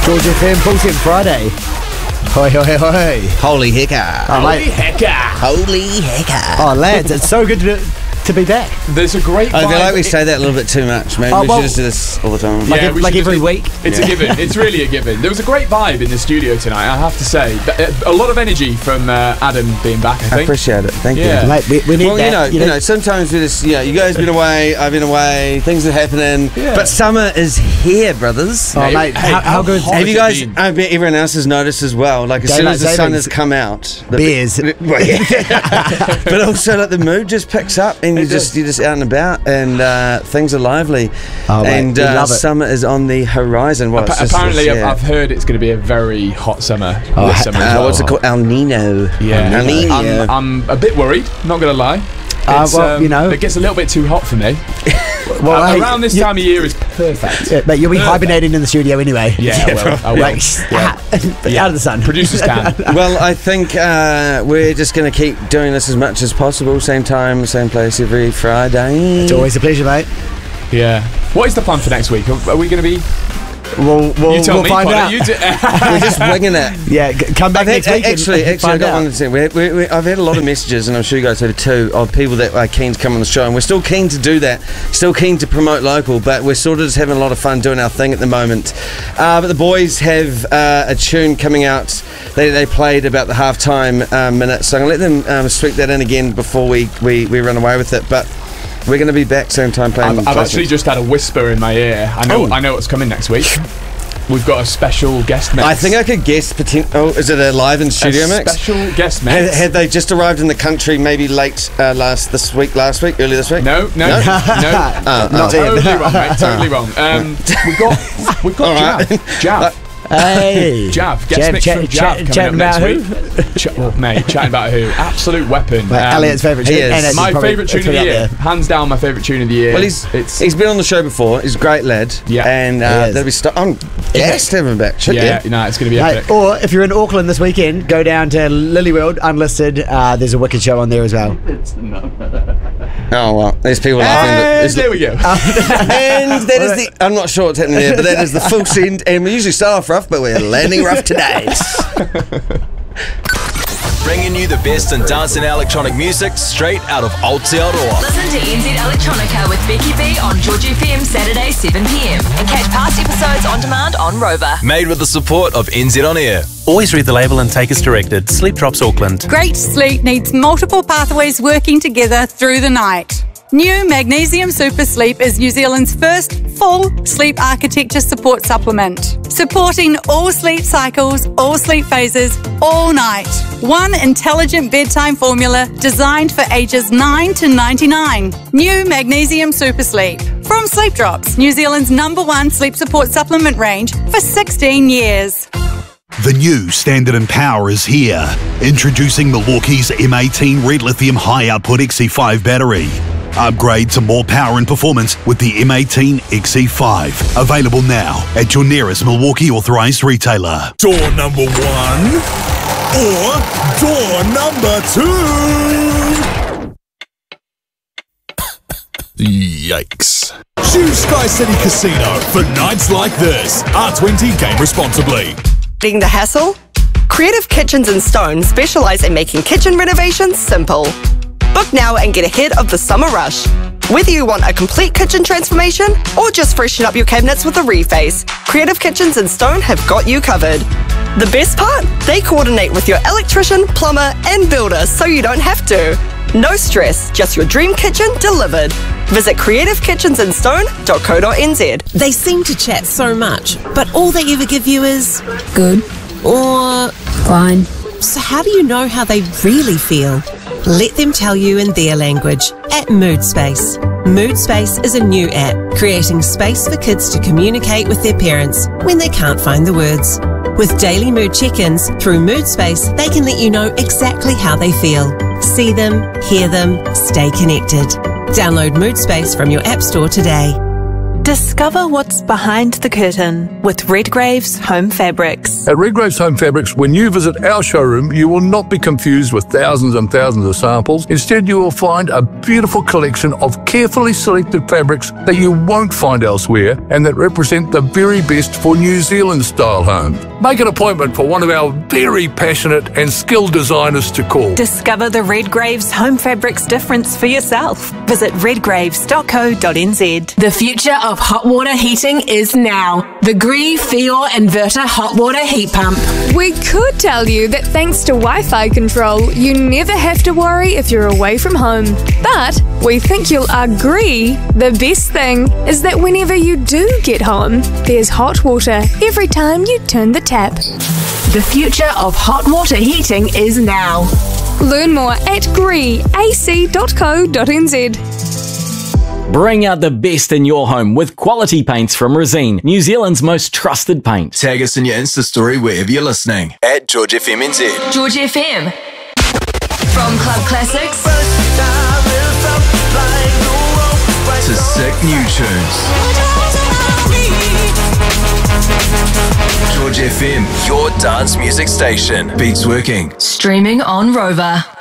George FM Full Time Friday. Hoi, hoi, hoi. Holy hecker. Holy hecker. Holy hecker. Oh, lads, it's so good to be back. There's a great vibe. I feel like we say that a little bit too much. Maybe we should just do this all the time. Like every week. It's a given. It's really a given. There was a great vibe in the studio tonight, I have to say. A lot of energy from Adam being back, I think. I appreciate it. Thank you. Mate, we need that. You know, sometimes we just, you guys have been away, I've been away, things are happening. Yeah. But summer is here, brothers. Oh, mate, how good have you guys, I bet everyone else has noticed as well, like as soon as the sun has come out. Beers. But also, like, the mood just picks up and you're just out and about and things are lively. Oh, mate, and summer is on the horizon. Well, apparently, I've heard it's going to be a very hot summer. This summer as well. What's it called? El Nino. Yeah. El Nino. I'm a bit worried, not going to lie. It gets a little bit too hot for me. Around this time of year is perfect. Yeah, mate, you'll be hibernating in the studio anyway. Yeah, I will. Out of the sun. Producers can. Well, I think we're just going to keep doing this as much as possible. Same time, same place every Friday. It's always a pleasure, mate. Yeah. What is the plan for next week? Are we going to be... We'll find out. We're just winging it. Yeah, come back next week. Actually, I got one to say. I've had a lot of messages, and I'm sure you guys have too, of people that are keen to come on the show, and we're still keen to do that. Still keen to promote local, but we're sort of just having a lot of fun doing our thing at the moment. But the boys have a tune coming out. They played about the halftime minute, so I'm going to let them sweep that in again before we run away with it. But we're going to be back same time playing. I've actually just had a whisper in my ear. I know what's coming next week. We've got a special guest mix. I think I could guess. Is it a live in studio mix? Special guest mix. Had they just arrived in the country maybe late early this week? No. Totally wrong, mate. Totally wrong. We've got Jav. Hey, Jav. Guest mix from Jav coming up next week. Mate, chatting about who? Absolute weapon. Elliot's favourite tune. My favourite tune of the year. Hands down, my favourite tune of the year. Well, he's been on the show before. He's a great lad. Yeah, and that'll be. I'm gassed to have him back. It's going to be epic. Or if you're in Auckland this weekend, go down to Lily World Unlisted. There's a wicked show on there as well. Oh well, there's people laughing. There we go. And that is the. I'm not sure what's happening there, but that is the full send. And we usually start off rough, but we're landing rough today. Bringing you the best in dance and electronic music straight out of Aotearoa. Listen to NZ Electronica with Becky B on George FM Saturday 7 p.m. and catch past episodes on demand on Rover. Made with the support of NZ On Air. Always read the label and take as directed. Sleep Drops Auckland. Great sleep needs multiple pathways working together through the night. New Magnesium Super Sleep is New Zealand's first full sleep architecture support supplement, supporting all sleep cycles, all sleep phases, all night. One intelligent bedtime formula designed for ages 9 to 99. New Magnesium Super Sleep. From Sleep Drops, New Zealand's #1 sleep support supplement range for 16 years. The new Standard & Power is here. Introducing Milwaukee's M18 Red Lithium High Output XE5 battery. Upgrade to more power and performance with the M18 XE5. Available now at your nearest Milwaukee authorised retailer. Door number 1 or door number 2? Yikes. Choose Sky City Casino for nights like this. R20 game responsibly. Getting the hassle? Creative Kitchens & Stone specialise in making kitchen renovations simple. Book now and get ahead of the summer rush. Whether you want a complete kitchen transformation or just freshen up your cabinets with a reface, Creative Kitchens & Stone have got you covered. The best part? They coordinate with your electrician, plumber and builder so you don't have to. No stress, just your dream kitchen delivered. Visit creativekitchensandstone.co.nz. They seem to chat so much, but all they ever give you is good or fine. So how do you know how they really feel? Let them tell you in their language at Mood Space. Mood Space is a new app creating space for kids to communicate with their parents when they can't find the words. With daily mood check-ins through Mood Space, they can let you know exactly how they feel. See them, hear them, stay connected. Download Mood Space from your app store today. Discover what's behind the curtain with Redgrave's Home Fabrics. At Redgrave's Home Fabrics, when you visit our showroom, you will not be confused with thousands and thousands of samples. Instead, you will find a beautiful collection of carefully selected fabrics that you won't find elsewhere and that represent the very best for New Zealand-style homes. Make an appointment for one of our very passionate and skilled designers to call. Discover the Redgrave's Home Fabrics difference for yourself. Visit redgraves.co.nz. The future of hot water heating is now. The Gree Fior Inverter Hot Water Heat Pump. We could tell you that thanks to Wi-Fi control, you never have to worry if you're away from home. But we think you'll agree the best thing is that whenever you do get home, there's hot water every time you turn the tap. The future of hot water heating is now. Learn more at greeac.co.nz. Bring out the best in your home with quality paints from Resene, New Zealand's most trusted paint. Tag us in your Insta story wherever you're listening. At George FM NZ. George FM. From Club Classics to sick new tunes. George FM, your dance music station. Beats working. Streaming on Rover.